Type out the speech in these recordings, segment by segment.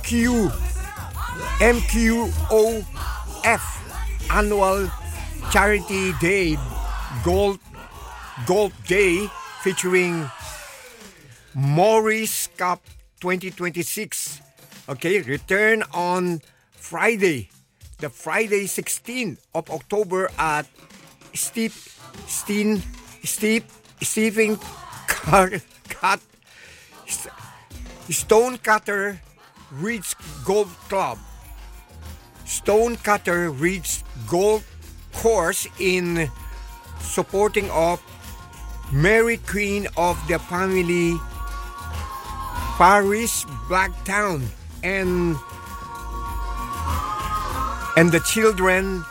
MQOF Annual Charity Day Golf Day featuring Morris Cup 2026. Okay, return on Friday, the Friday 16th of October at Stephen Cut Stonecutter Ridge Golf Club. Stonecutter Ridge Golf Course in supporting of Mary Queen of the Family Paris Blacktown and the Children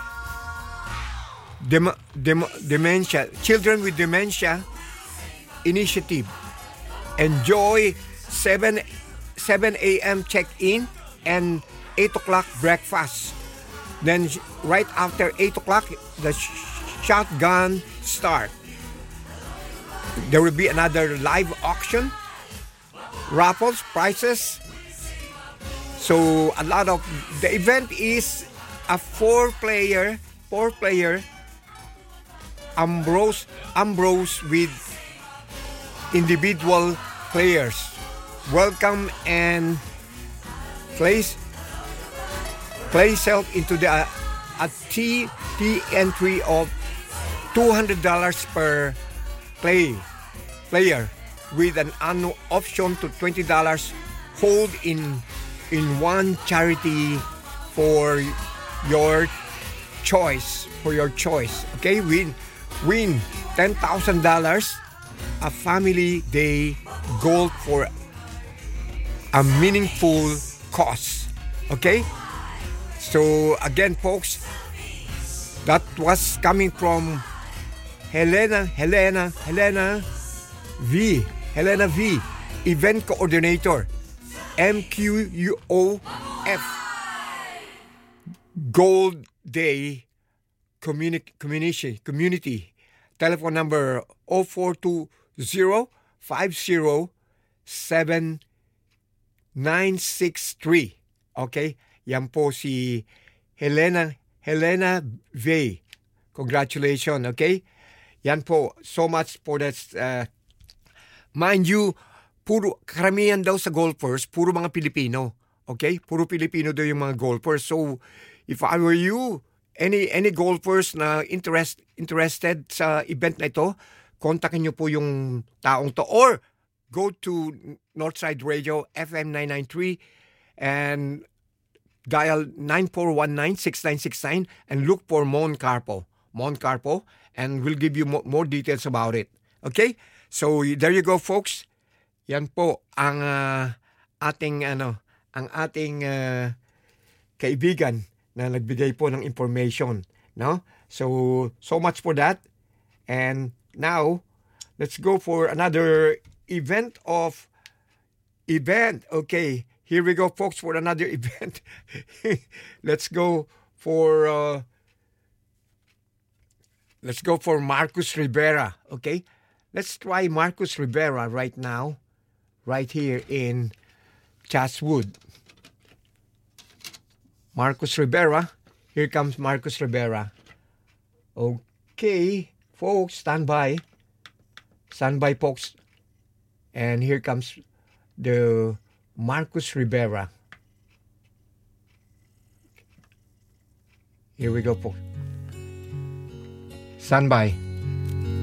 Children with Dementia Initiative. Enjoy 7 a.m. check-in and 8 o'clock breakfast. Then right after 8 o'clock, the shotgun start. There will be another live auction, raffles, prizes. So a lot of the event is a four-player Ambrose with individual players. Welcome and place yourself into the a T entry of $200 per player with an annual option to $20 hold in one charity for your choice. Okay, win $10,000 a family day goal for a meaningful cause. Okay, so again folks, that was coming from Helena V, event coordinator, MQOF Gold Day community. Telephone number 0420-507963. Okay? Yan po si Helena V. Congratulations, okay? Yan po. So much for that. Mind you, karamihan daw sa golfers, puro mga Pilipino. Okay? Puro Pilipino daw yung mga golfers. So, if I were you, any golfers na interested sa event na ito, kontakin nyo po yung taong to or go to Northside Radio FM 993 and dial 9419-6969 and look for Mon Carpo, and we'll give you more details about it. Okay? So there you go folks. Yan po ang ating kaibigan na nagbigay po ng information, no? So much for that. And now, let's go for another event. Okay, here we go, folks, for another event. Let's go for Marcus Rivera. Okay, let's try Marcus Rivera right now, right here in Chatswood. Marcus Rivera. Here comes Marcus Rivera. Okay, folks, stand by. Stand by, folks. And here comes the Marcus Rivera. Here we go, folks. Stand by.